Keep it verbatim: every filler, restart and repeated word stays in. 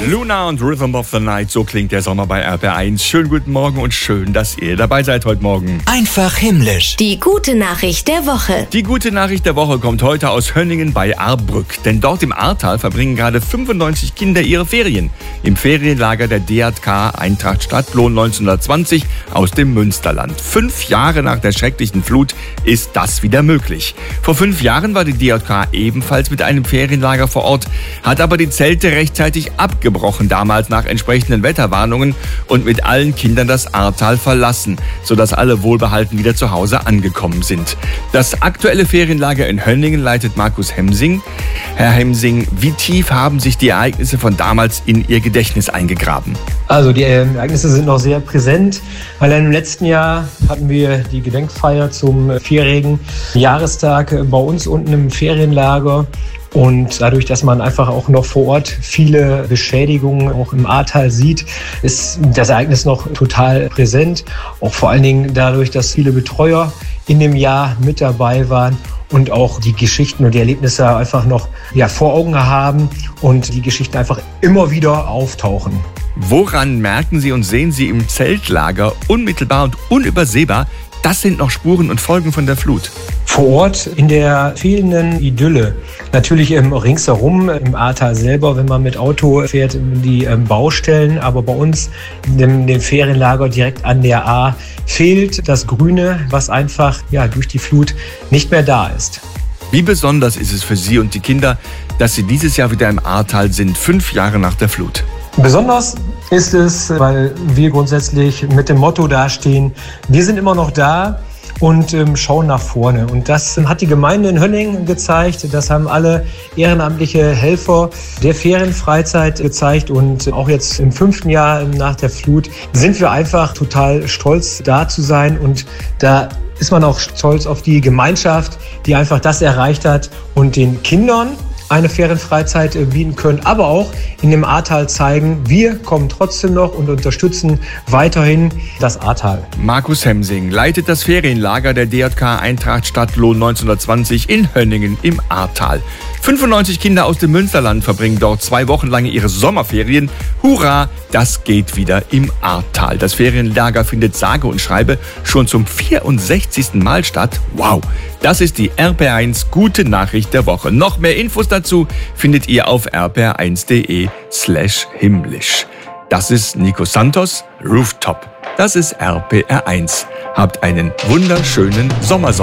Luna und Rhythm of the Night, so klingt der Sommer bei R P R eins. Schönen guten Morgen und schön, dass ihr dabei seid heute Morgen. Einfach himmlisch. Die gute Nachricht der Woche. Die gute Nachricht der Woche kommt heute aus Hönningen bei Ahrbrück. Denn dort im Ahrtal verbringen gerade fünfundneunzig Kinder ihre Ferien. Im Ferienlager der D J K Eintracht Stadtlohn neunzehnhundertzwanzig aus dem Münsterland. Fünf Jahre nach der schrecklichen Flut ist das wieder möglich. Vor fünf Jahren war die D J K ebenfalls mit einem Ferienlager vor Ort, hat aber die Zelte rechtzeitig abgebrochen, damals nach entsprechenden Wetterwarnungen, und mit allen Kindern das Ahrtal verlassen, sodass alle wohlbehalten wieder zu Hause angekommen sind. Das aktuelle Ferienlager in Hönningen leitet Markus Hemsing. Herr Hemsing, wie tief haben sich die Ereignisse von damals in Ihr Gedächtnis eingegraben? Also die Ereignisse sind noch sehr präsent, weil im letzten Jahr hatten wir die Gedenkfeier zum vierjährigen Jahrestag bei uns unten im Ferienlager. Und dadurch, dass man einfach auch noch vor Ort viele Beschädigungen auch im Ahrtal sieht, ist das Ereignis noch total präsent. Auch vor allen Dingen dadurch, dass viele Betreuer in dem Jahr mit dabei waren und auch die Geschichten und die Erlebnisse einfach noch ja, vor Augen haben und die Geschichten einfach immer wieder auftauchen. Woran merken Sie und sehen Sie im Zeltlager unmittelbar und unübersehbar, das sind noch Spuren und Folgen von der Flut? Vor Ort in der fehlenden Idylle. Natürlich ähm, ringsherum im Ahrtal selber, wenn man mit Auto fährt, die ähm, Baustellen. Aber bei uns in dem, dem Ferienlager direkt an der Ahr fehlt das Grüne, was einfach ja, durch die Flut nicht mehr da ist. Wie besonders ist es für Sie und die Kinder, dass Sie dieses Jahr wieder im Ahrtal sind, fünf Jahre nach der Flut? Besonders ist es, weil wir grundsätzlich mit dem Motto dastehen, wir sind immer noch da und ähm, schauen nach vorne. Und das hat die Gemeinde in Hönningen gezeigt, das haben alle ehrenamtliche Helfer der Ferienfreizeit gezeigt. Und auch jetzt im fünften Jahr nach der Flut sind wir einfach total stolz, da zu sein. Und da ist man auch stolz auf die Gemeinschaft, die einfach das erreicht hat und den Kindern eine Ferienfreizeit bieten können, aber auch in dem Ahrtal zeigen, wir kommen trotzdem noch und unterstützen weiterhin das Ahrtal. Markus Hemsing leitet das Ferienlager der D J K Eintracht Stadtlohn neunzehnhundertzwanzig in Hönningen im Ahrtal. fünfundneunzig Kinder aus dem Münsterland verbringen dort zwei Wochen lang ihre Sommerferien. Hurra, das geht wieder im Ahrtal. Das Ferienlager findet sage und schreibe schon zum vierundsechzigsten Mal statt. Wow, das ist die R P R eins gute Nachricht der Woche. Noch mehr Infos dazu findet ihr auf r p r eins punkt d e slash himmlisch. Das ist Nico Santos, Rooftop. Das ist R P R eins. Habt einen wunderschönen Sommersonntag.